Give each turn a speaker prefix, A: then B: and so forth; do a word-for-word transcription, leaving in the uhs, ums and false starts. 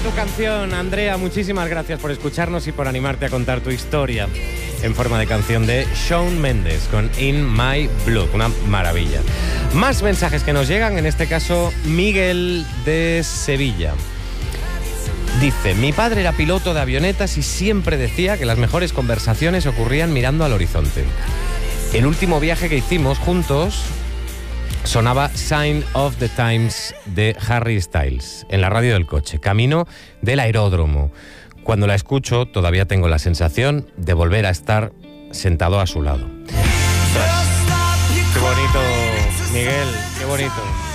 A: tu canción, Andrea. Muchísimas gracias por escucharnos y por animarte a contar tu historia en forma de canción de Shawn Mendes con In My Blood. Una maravilla. Más mensajes que nos llegan, en este caso Miguel de Sevilla. Dice, mi padre era piloto de avionetas y siempre decía que las mejores conversaciones ocurrían mirando al horizonte. El último viaje que hicimos juntos sonaba Sign of the Times de Harry Styles en la radio del coche, camino del aeródromo. Cuando la escucho todavía tengo la sensación de volver a estar sentado a su lado. Qué bonito, Miguel, qué bonito.